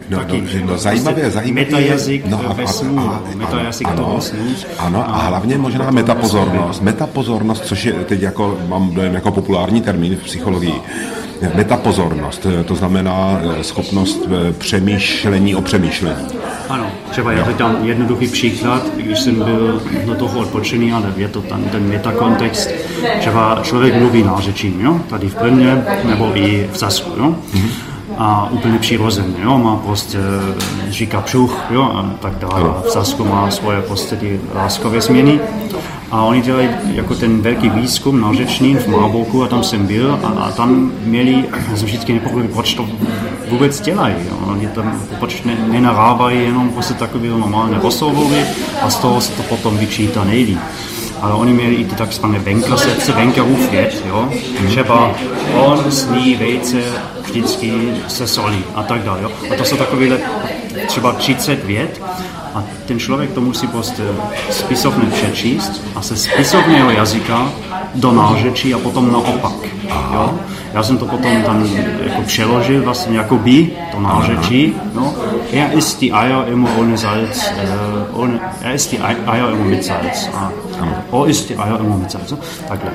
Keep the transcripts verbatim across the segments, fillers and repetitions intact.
No, taky, no, no zajímavé, zajímavé. Metajazyk no, ve snu, metajazyk toho snu. Ano, a hlavně možná metapozornost. Metapozornost, což je teď jako, mám dojem jako populární termín v psychologii. Metapozornost, to znamená schopnost přemýšlení o přemýšlení. Ano, třeba já teď dám jednoduchý příklad, když jsem byl do toho odpočený, ale je to tam ten metakontext. Třeba člověk mluví nářečím, jo? Tady v Brně, nebo i v Sasku, jo? Mm-hmm. A úplně přirozeně, jo? Má prostě říká pšuch, jo? A tak dále. A v Sasku má svoje prostě ty láskové změny. A oni dělají jako ten velký výzkum nářečný v Marburgu a tam jsem byl a, a tam měli, já jsem vždycky nepochopil, proč to vůbec dělají. Jo. Oni tam proč ne, nenarávají jenom prostě takový normálné rozhovory a z toho se to potom vyčítá nejlíp. Ale oni měli i ty takzvané Wenker-Sätze, Wenkerův vět, jo. Třeba on sní vejce vždycky se solí a tak dále, jo. A to jsou takové třeba třicet vět a ten člověk to musí prostě spisovně přečíst a se spisovného jazyka do nářečí a potom naopak, jo. Já jsem to potom tam jako přeložil vlastně jako by to nářečí, no. Er isst die Eier immer ohne Salz, äh, ohne, er isst die Eier immer mit Salz. A er isst die Eier immer mit Salz, no. Takhle.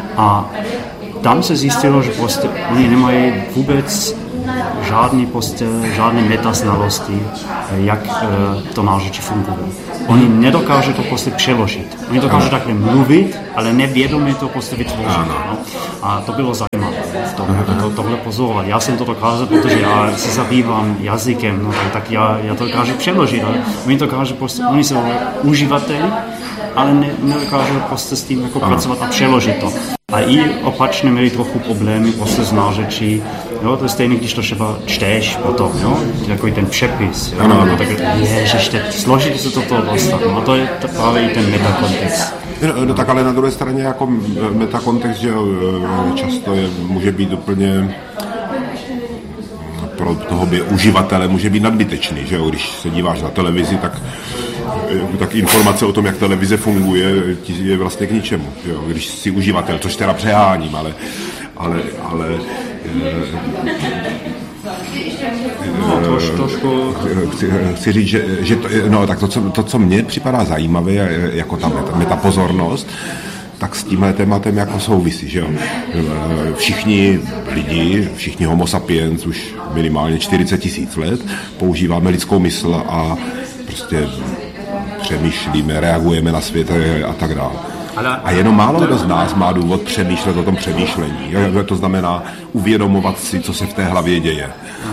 A tam se zjistilo, že prostě oni nemají vůbec žádný prostě, žádné metaznalosti, jak to nářečí funguje. Oni nedokážou to prostě přeložit. Oni dokážou takhle mluvit, ale nevědomě to prostě vytvořit. No. A to bylo zajímavé v tom, to, tohle pozorovat. Já jsem to dokázal, protože já se zabývám jazykem, no, tak já, já to dokážu přeložit, ale oni dokážou prostě, oni jsou uživateli, ale ne, nedokážou prostě s tím jako pracovat a přeložit to. A i opačně měli trochu problémy prostě z nářečí. Jo, to je stejné, když to třeba čteš potom, jo, takový ten přepis. Jo, ano, ano. Tak ježiš, teď složitě se to toho dostat. No, a to je to právě i ten metakontext. No, no tak ale na druhé straně jako metakontext, že často je, může být úplně pro toho uživatele může být nadbytečný, že jo, když se díváš na televizi, tak tak informace o tom, jak televize funguje, ti je vlastně k ničemu, jo? Když jsi uživatel, což teda přeháním, ale, ale, ale no, troš, trošku... chci, chci říct, že, že to, no, tak to, co, to, co mně připadá zajímavé, jako ta metapozornost, tak s tímhle tématem jako souvisí, že jo. Všichni lidi, všichni homo sapiens už minimálně čtyřicet tisíc let používáme lidskou mysl a prostě přemýšlíme, reagujeme na svět a tak dále. A jenom málo kdo z nás má důvod přemýšlet o tom přemýšlení. To znamená uvědomovat si, co se v té hlavě děje.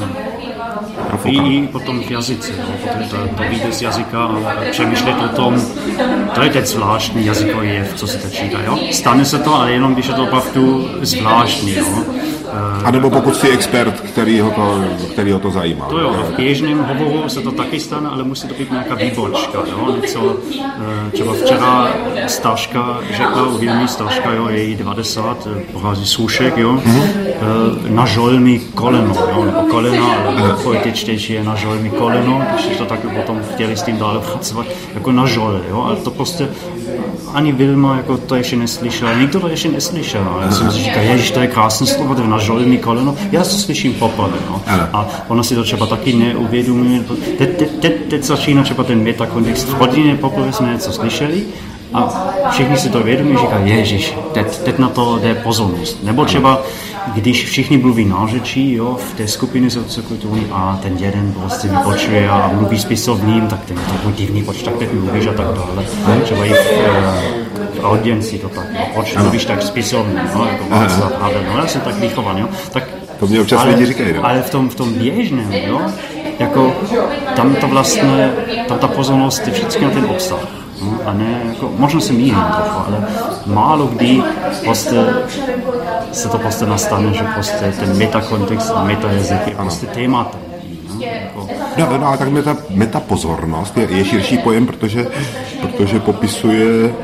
I potom v jazyce, no, potom to, to vyjde z jazyka a přemýšlet o tom, to je teď zvláštní jazykový jev, co se teď čítá, jo? Stane se to, ale jenom když je to opravdu zvláštní, jo? A nebo pokud jsi expert, který ho to, který ho to zajímá. To jo, v běžném hovoru se to taky stane, ale musí to být nějaká výbočka, jo? Něco, třeba včera Staška řekla, uvědomí Staška, jo, je jí devadesát, pochází z Hůšek, jo? Mm-hmm. Na žolmi koleno, jo? Nebo kolena, ale poetičtější je na žolmi koleno, když to taky potom chtěli s tím dále pracovat, jako na žole, jo? Ale to prostě ani Vilma jako to ještě neslyšela, nikdo to ještě neslyšel. Já jsem si říkal, ježiš, to je krásné slovo, to je na žolmi koleno. Já to slyším poprvé, no. A ona si to třeba taky neuvědomuje. Teď, teď, teď, teď začíná třeba ten metakontext. V rodině poprvé jsme něco slyšeli a všichni si to uvědomí, říkají, ježiš, teď, teď na to jde pozornost. Nebo třeba, když všichni mluví nářečí, jo, v té skupině sociokulturní a ten jeden prostě vypočuje a mluví spisovním, tak ten je takový divný, proč tak teď mluvíš a tak dále. Třeba i v, v audienci to tak, no, proč mluvíš tak spisovně, no, jako Václav Havel, no, já jsem tak vychovan, jo, tak to mě občas lidi říkají, no. Ale v tom, v tom běžném, jo, jako tam to vlastně, tam ta pozornost je vždycky na ten obsah. No, a ne, jako, možná se mýlím trochu, ale málo kdy prostě se to prostě nastane, že prostě ten metakontext a metajazyk je prostě tématem. No, jako. no, no, ale tak meta, metapozornost je, je širší pojem, protože, protože popisuje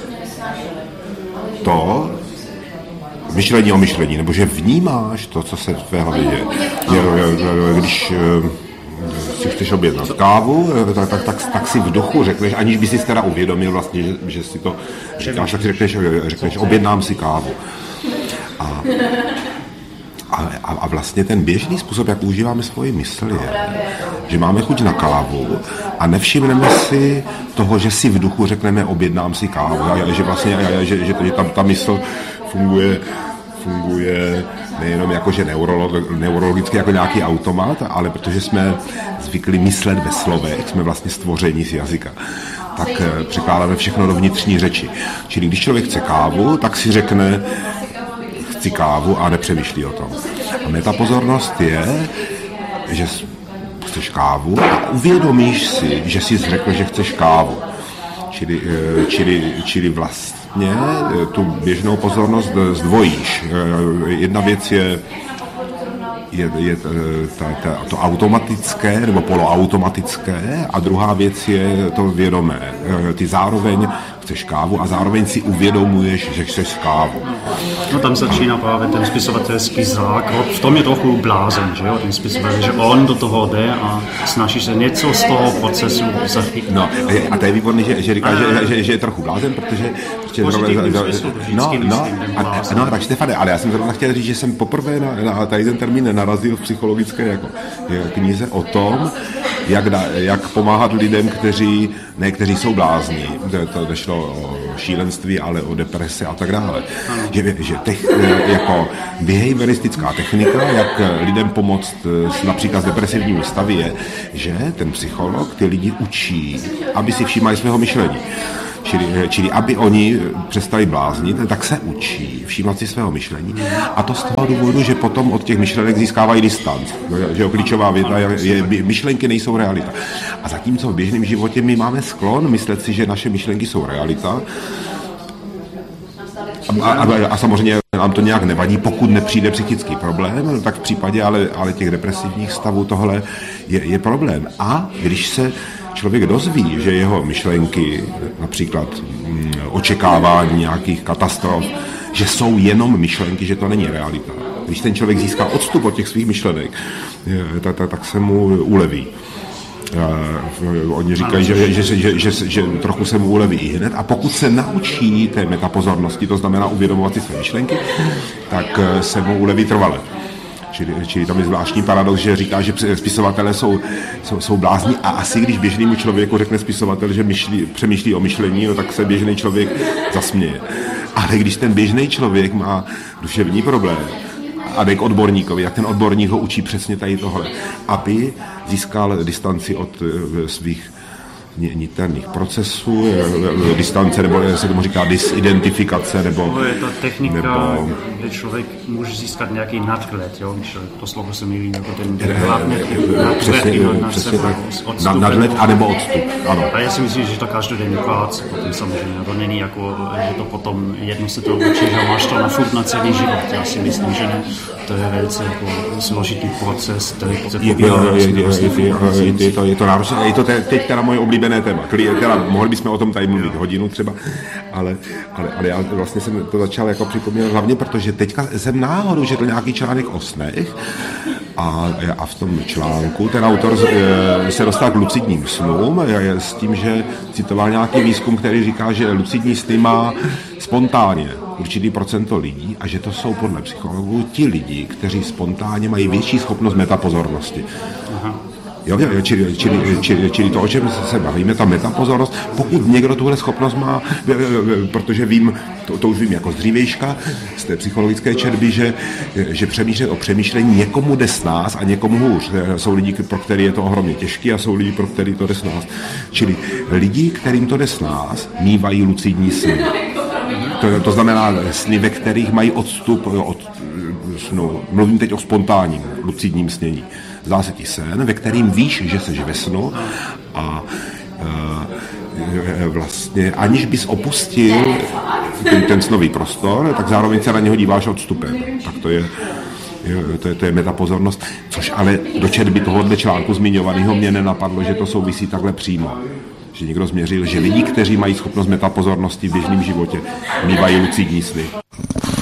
to myšlení o myšlení, nebo že vnímáš to, co se v tvé hlavě děje. Když si chceš objednat kávu, tak, tak, tak, tak si v duchu řekneš, aniž by si teda uvědomil vlastně, že, že si to říkáš, tak si řekneš, řekneš objednám si kávu. A, a, a vlastně ten běžný způsob, jak užíváme svoji mysl, je, že máme chuť na kávu a nevšimneme si toho, že si v duchu řekneme objednám si kávu, a že vlastně že, že, že ta, ta mysl funguje funguje nejenom jako, že neurolog, neurologicky jako nějaký automat, ale protože jsme zvykli myslet ve slovech, jsme vlastně stvoření z jazyka, tak překládáme všechno do vnitřní řeči. Čili když člověk chce kávu, tak si řekne chci kávu a nepřemýšlí o tom. A metapozornost je, že chceš kávu a uvědomíš si, že jsi řekl, že chceš kávu. Čili, čili, čili vlastně tu běžnou pozornost zdvojíš. Jedna věc je, je, je ta, ta, to automatické nebo poloautomatické a druhá věc je to vědomé. Ty zároveň chceš kávu a zároveň si uvědomuješ, že chceš kávu. No tam začíná právě ten spisovatelský zákrok. V tom je trochu blázen, že jo, ten spisovatel, že on do toho jde a snaží se něco z toho procesu zachytit. No a to je výborný, že, že říká, že, že, že je trochu blázen, protože... No, no, a, no, tak Štefane, ale já jsem zrovna chtěl říct, že jsem poprvé na, na tady ten termín narazil v psychologické jako, knize o tom, jak, da, jak pomáhat lidem, kteří, ne, kteří jsou blázni. To nešlo o šílenství, ale o deprese a tak dále. Že, že tech, jako behavioristická technika, jak lidem pomoct například s depresivními stavy je, že ten psycholog ty lidi učí, aby si všímali svého myšlení. Čili, čili aby oni přestali bláznit, tak se učí všímat si svého myšlení. A to z toho důvodu, že potom od těch myšlenek získávají distanc. Že klíčová věta je, je, myšlenky nejsou realita. A zatímco v běžném životě my máme sklon myslet si, že naše myšlenky jsou realita, A, a, a samozřejmě nám to nějak nevadí, pokud nepřijde psychický problém, tak v případě ale, ale těch depresivních stavů tohle je, je problém. A když se člověk dozví, že jeho myšlenky, například mm, očekávání nějakých katastrof, že jsou jenom myšlenky, že to není realita. Když ten člověk získá odstup od těch svých myšlenek, tak, tak, tak se mu uleví. Uh, oni říkají, že, že, že, že, že, že trochu se mu uleví i hned a pokud se naučí té metapozornosti, to znamená uvědomovat si své myšlenky, tak uh, se mu uleví trvale. Čili, čili tam je zvláštní paradox, že říká, že spisovatelé jsou, jsou, jsou blázni a asi když běžnému člověku řekne spisovatel, že myšlí, přemýšlí o myšlení, no, tak se běžný člověk zasměje. Ale když ten běžný člověk má duševní problém, a jde k odborníkovi, jak ten odborník ho učí přesně tady tohle, aby získal distanci od svých niterných procesů, distance, nebo se tomu říká disidentifikace, nebo... To je ta technika, nebo, kde člověk může získat nějaký nadhled, jo? To slovo se mi líbí, jako ten nadhled, nadhled, anebo odstup, ano. A já si myslím, že to každodenní práce, potom samozřejmě, to není jako, že to potom jedno se to učí, že máš to na furt na celý život, já si myslím, že ne. To je velice jako složitý proces, který se pobírá. Je to náročné, je to teď teda moje oblíbené téma. Teda, mohli bychom o tom tady mluvit hodinu třeba, ale, ale, ale já vlastně jsem to začal jako připomínat hlavně, protože teďka jsem náhodou četl nějaký článek o snech a, a v tom článku ten autor se dostal k lucidním snům s tím, že citoval nějaký výzkum, který říká, že lucidní sny má spontánně určitý procento lidí a že to jsou podle psychologů ti lidi, kteří spontánně mají větší schopnost metapozornosti. Aha. Jo, čili, čili, čili, čili to, o čem se bavíme, ta metapozornost, pokud někdo tuhle schopnost má, protože vím, to, to už vím jako z dřívějška, z té psychologické četby, že, že přemýšlet o přemýšlení někomu jde s nás a někomu hůř. Jsou lidi, pro který je to ohromně těžký a jsou lidi, pro který to jde s nás. Čili lidi, kterým to jde s nás, mívají lucidní sny. To, to znamená sny, ve kterých mají odstup od snu. Mluvím teď o spontánním lucidním snění. Zdá se ti sen, ve kterým víš, že seš ve snu a e, vlastně aniž bys opustil ten, ten snový prostor, tak zároveň se na něho díváš odstupem. Tak to je, je, to je, to je metapozornost, což ale do četby tohohle článku zmiňovaného mě nenapadlo, že to souvisí takhle přímo. Že někdo změřil, že lidi, kteří mají schopnost metapozornosti v běžném životě, mívají lucidní sny.